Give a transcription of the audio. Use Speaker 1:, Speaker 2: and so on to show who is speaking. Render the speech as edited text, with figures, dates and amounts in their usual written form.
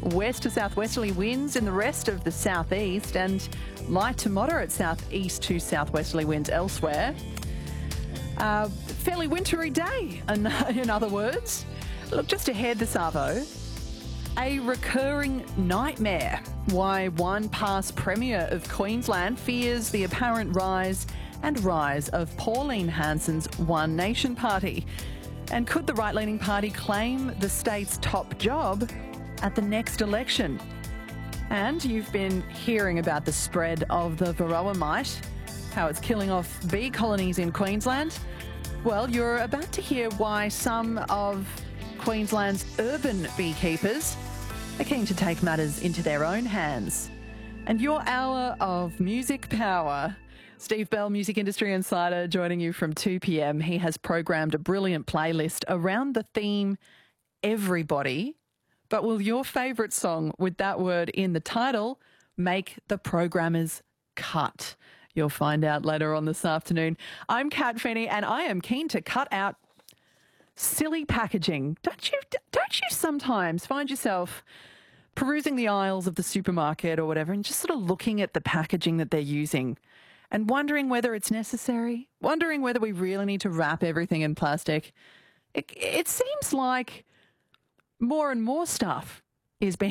Speaker 1: west to southwesterly winds in the rest of the southeast and light to moderate southeast to southwesterly winds elsewhere. Fairly wintry day, in other words. Look, just ahead this arvo, a recurring nightmare. Why one past Premier of Queensland fears the apparent rise of Pauline Hanson's One Nation Party. And could the right-leaning party claim the state's top job at the next election? And you've been hearing about the spread of the Varroa mite, how it's killing off bee colonies in Queensland. Well, you're about to hear why some of Queensland's urban beekeepers are keen to take matters into their own hands. And your hour of music power. Steve Bell, Music Industry Insider, joining you from 2 p.m. He has programmed a brilliant playlist around the theme everybody. But will your favourite song with that word in the title make the programmer's cut? You'll find out later on this afternoon. I'm Kat Finney and I am keen to cut out silly packaging. Don't you sometimes find yourself perusing the aisles of the supermarket or whatever and just sort of looking at the packaging that they're using and wondering whether it's necessary, wondering whether we really need to wrap everything in plastic? It seems like more and more stuff is being